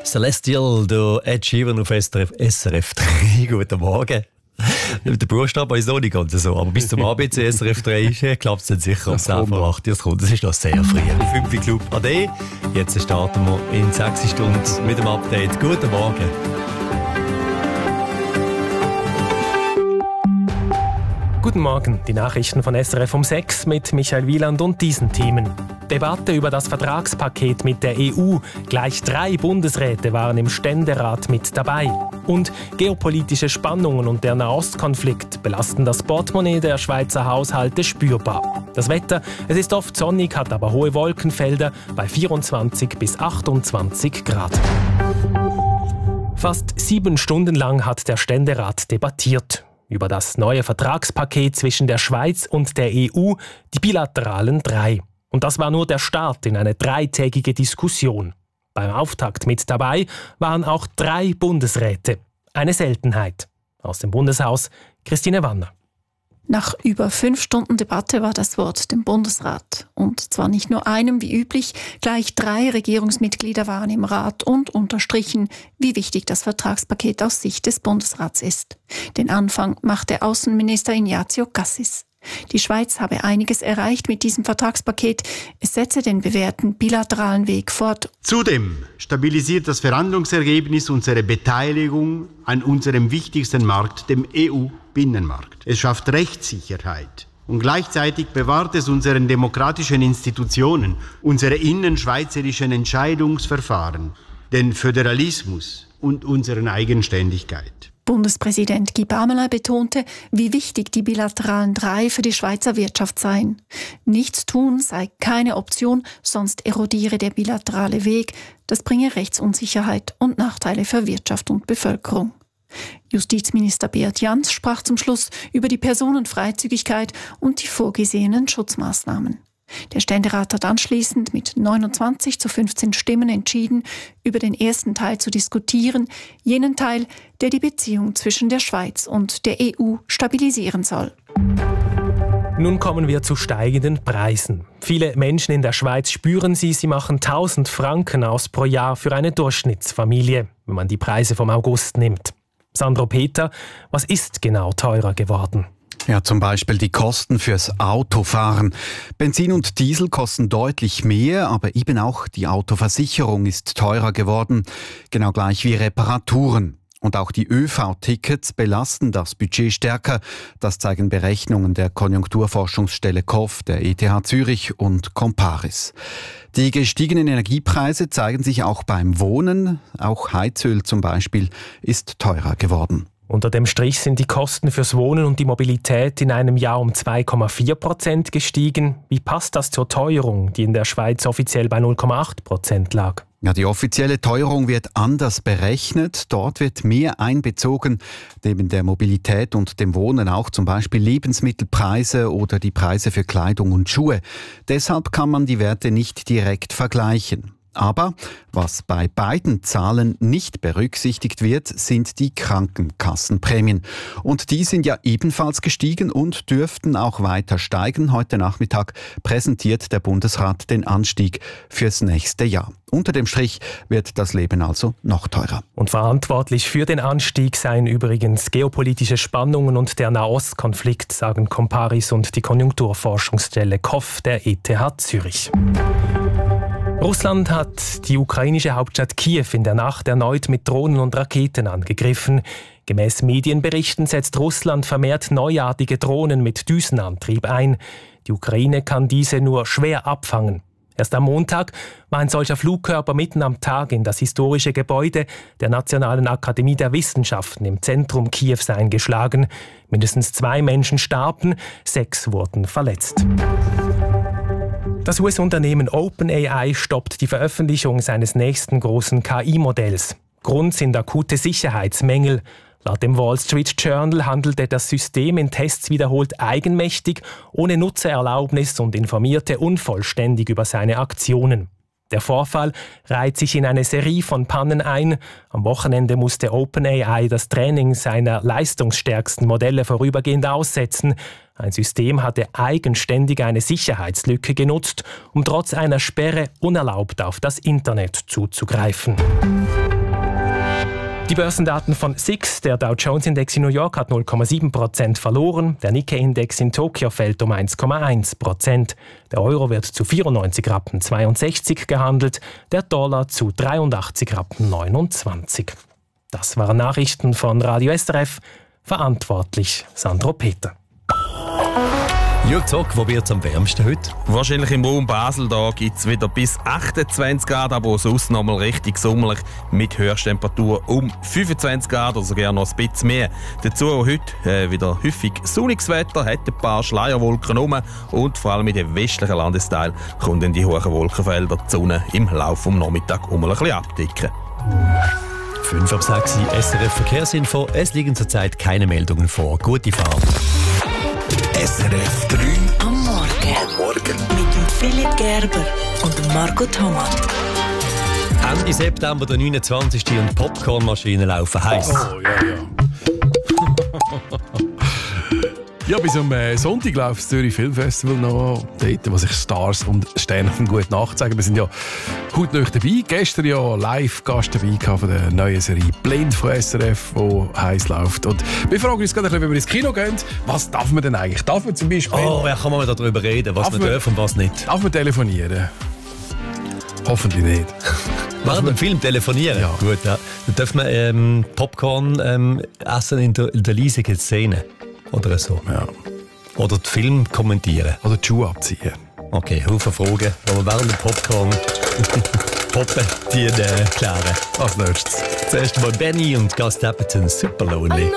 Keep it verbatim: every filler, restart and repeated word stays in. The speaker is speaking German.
Celestial, der Ed Sheeran auf S R F drei. Guten Morgen. Der Buchstabe ist noch nicht ganz so, aber bis zum A B C S R F drei klappt es dann sicher um zehn vor acht. Das kommt, das ist noch sehr früh. fünf Club A D. Jetzt starten wir in sechs Stunden mit dem Update. Guten Morgen. Guten Morgen, die Nachrichten von S R F um sechs mit Michael Wieland und diesen Themen. Debatte über das Vertragspaket mit der E U. Gleich drei Bundesräte waren im Ständerat mit dabei. Und geopolitische Spannungen und der Nahostkonflikt belasten das Portemonnaie der Schweizer Haushalte spürbar. Das Wetter, es ist oft sonnig, hat aber hohe Wolkenfelder bei vierundzwanzig bis achtundzwanzig Grad. Fast sieben Stunden lang hat der Ständerat debattiert über das neue Vertragspaket zwischen der Schweiz und der E U, die bilateralen drei. Und das war nur der Start in eine dreitägige Diskussion. Beim Auftakt mit dabei waren auch drei Bundesräte. Eine Seltenheit. Aus dem Bundeshaus Christine Wanner. Nach über fünf Stunden Debatte war das Wort dem Bundesrat. Und zwar nicht nur einem wie üblich, gleich drei Regierungsmitglieder waren im Rat und unterstrichen, wie wichtig das Vertragspaket aus Sicht des Bundesrats ist. Den Anfang machte Außenminister Ignazio Cassis. Die Schweiz habe einiges erreicht mit diesem Vertragspaket. Es setze den bewährten bilateralen Weg fort. Zudem stabilisiert das Verhandlungsergebnis unsere Beteiligung an unserem wichtigsten Markt, dem E U-Binnenmarkt. Es schafft Rechtssicherheit. Und gleichzeitig bewahrt es unseren demokratischen Institutionen, unsere innenschweizerischen Entscheidungsverfahren, den Föderalismus und unsere Eigenständigkeit. Bundespräsident Guy Parmelin betonte, wie wichtig die bilateralen drei für die Schweizer Wirtschaft seien. Nichts tun sei keine Option, sonst erodiere der bilaterale Weg. Das bringe Rechtsunsicherheit und Nachteile für Wirtschaft und Bevölkerung. Justizminister Beat Jans sprach zum Schluss über die Personenfreizügigkeit und die vorgesehenen Schutzmaßnahmen. Der Ständerat hat anschließend mit neunundzwanzig zu fünfzehn Stimmen entschieden, über den ersten Teil zu diskutieren, jenen Teil, der die Beziehung zwischen der Schweiz und der E U stabilisieren soll. Nun kommen wir zu steigenden Preisen. Viele Menschen in der Schweiz spüren sie, sie machen tausend Franken aus pro Jahr für eine Durchschnittsfamilie, wenn man die Preise vom August nimmt. Sandro Peter, was ist genau teurer geworden? Ja, zum Beispiel die Kosten fürs Autofahren. Benzin und Diesel kosten deutlich mehr, aber eben auch die Autoversicherung ist teurer geworden, genau gleich wie Reparaturen. Und auch die ÖV-Tickets belasten das Budget stärker. Das zeigen Berechnungen der Konjunkturforschungsstelle K O F, der E T H Zürich und Comparis. Die gestiegenen Energiepreise zeigen sich auch beim Wohnen. Auch Heizöl zum Beispiel ist teurer geworden. Unter dem Strich sind die Kosten fürs Wohnen und die Mobilität in einem Jahr um zwei Komma vier Prozent gestiegen. Wie passt das zur Teuerung, die in der Schweiz offiziell bei null Komma acht Prozent lag? Ja, die offizielle Teuerung wird anders berechnet. Dort wird mehr einbezogen, neben der Mobilität und dem Wohnen auch zum Beispiel Lebensmittelpreise oder die Preise für Kleidung und Schuhe. Deshalb kann man die Werte nicht direkt vergleichen. Aber was bei beiden Zahlen nicht berücksichtigt wird, sind die Krankenkassenprämien. Und die sind ja ebenfalls gestiegen und dürften auch weiter steigen. Heute Nachmittag präsentiert der Bundesrat den Anstieg fürs nächste Jahr. Unter dem Strich wird das Leben also noch teurer. Und verantwortlich für den Anstieg seien übrigens geopolitische Spannungen und der Nahostkonflikt, sagen Comparis und die Konjunkturforschungsstelle K O F der E T H Zürich. Russland hat die ukrainische Hauptstadt Kiew in der Nacht erneut mit Drohnen und Raketen angegriffen. Gemäß Medienberichten setzt Russland vermehrt neuartige Drohnen mit Düsenantrieb ein. Die Ukraine kann diese nur schwer abfangen. Erst am Montag war ein solcher Flugkörper mitten am Tag in das historische Gebäude der Nationalen Akademie der Wissenschaften im Zentrum Kiews eingeschlagen. Mindestens zwei Menschen starben, sechs wurden verletzt. Das U S-Unternehmen OpenAI stoppt die Veröffentlichung seines nächsten großen K I-Modells. Grund sind akute Sicherheitsmängel. Laut dem Wall Street Journal handelte das System in Tests wiederholt eigenmächtig, ohne Nutzererlaubnis und informierte unvollständig über seine Aktionen. Der Vorfall reiht sich in eine Serie von Pannen ein. Am Wochenende musste OpenAI das Training seiner leistungsstärksten Modelle vorübergehend aussetzen. Ein System hatte eigenständig eine Sicherheitslücke genutzt, um trotz einer Sperre unerlaubt auf das Internet zuzugreifen. Die Börsendaten von S I X, der Dow Jones Index in New York hat null Komma sieben Prozent verloren, der Nikkei-Index in Tokio fällt um eins Komma eins Prozent. Der Euro wird zu vierundneunzig Rappen zweiundsechzig gehandelt, der Dollar zu dreiundachtzig Rappen neunundzwanzig. Das waren Nachrichten von Radio S R F, verantwortlich Sandro Peter. Jürg Zock, wo wird es am wärmsten heute? Wahrscheinlich im Raum Basel, da gibt es wieder bis achtundzwanzig Grad, aber sonst noch mal richtig sommerlich mit Höchsttemperatur um fünfundzwanzig Grad oder sogar noch ein bisschen mehr. Dazu heute äh, wieder häufig sonniges Wetter, hat ein paar Schleierwolken rum und vor allem in den westlichen Landesteilen kommen dann die hohen Wolkenfelder die Sonne im Laufe des Nachmittags um ein bisschen abdecken. fünf ab sechs S R F Verkehrsinfo. Es liegen zurzeit keine Meldungen vor. Gute Fahrt. S R F drei am Morgen. Am Morgen. Mit dem Philipp Gerber und dem Marco Thomas. Ende September, der neunundzwanzigsten und Popcornmaschinen laufen heiß. Oh, ja, ja. Ja, bis am äh, Sonntag läuft das Zürich Filmfestival noch dort, wo sich Stars und Sterne von gut nachzeigen. Wir sind ja heute noch dabei. Gestern ja Live-Gast dabei von der neuen Serie «Blind» von S R F, die heiß läuft. Und wir fragen uns gerade, wenn wir ins Kino gehen, was darf man denn eigentlich? Darf man zum Beispiel... Oh, ja, kann man mal darüber reden, was man, man darf und was nicht. Darf man telefonieren? Hoffentlich nicht. Während dem Film telefonieren? Ja. Gut, ja. Dann darf man ähm, Popcorn ähm, essen in der, in der leisigen Szene. Oder so. Ja. Oder den Film kommentieren. Oder die Schuhe abziehen. Okay, Haufen Fragen, die wir während dem Popcorn poppen, die äh, klären. Als nächstes. Zuerst mal Benny und Gus Stapleton, Super Lonely.